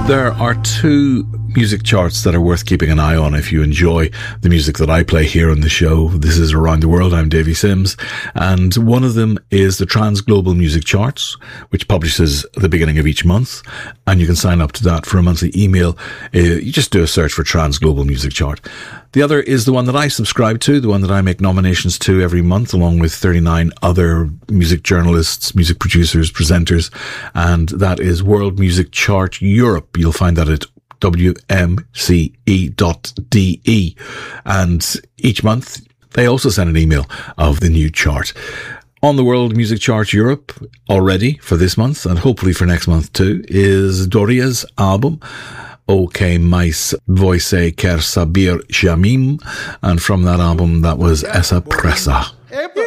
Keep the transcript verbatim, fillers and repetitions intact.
There are two music charts that are worth keeping an eye on if you enjoy the music that I play here on the show. This is Around the World. I'm Davy Sims. And one of them is the Trans Global Music Charts, which publishes at the beginning of each month. And you can sign up to that for a monthly email. Uh, you just do a search for Trans Global Music Chart. The other is the one that I subscribe to, the one that I make nominations to every month, along with thirty-nine other music journalists, music producers, presenters. And that is World Music Chart Europe. You'll find that at w m c e dot d e. And each month, they also send an email of the new chart. On the World Music Chart Europe already for this month, and hopefully for next month too, is Doria's album, O Que Mais Você Quer Saber Jamim. And from that album, that was Essa Pressa.